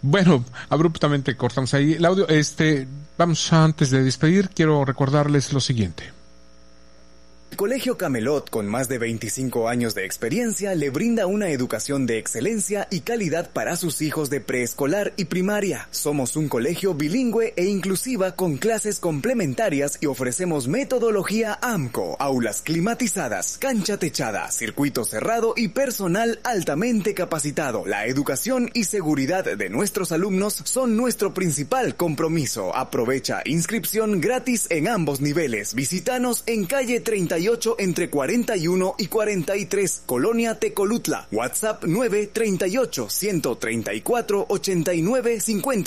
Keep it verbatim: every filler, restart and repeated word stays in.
Bueno, abruptamente cortamos ahí el audio. Este, vamos antes de despedir, quiero recordarles lo siguiente. El Colegio Camelot, con más de veinticinco años de experiencia, le brinda una educación de excelencia y calidad para sus hijos de preescolar y primaria. Somos un colegio bilingüe e inclusiva con clases complementarias y ofrecemos metodología A M C O, aulas climatizadas, cancha techada, circuito cerrado y personal altamente capacitado. La educación y seguridad de nuestros alumnos son nuestro principal compromiso. Aprovecha inscripción gratis en ambos niveles. Visítanos en calle treinta y ocho entre cuarenta y uno y cuarenta y tres, Colonia Tecolutla. WhatsApp nueve treinta y ocho, ciento treinta y cuatro, ochenta y nueve, cincuenta.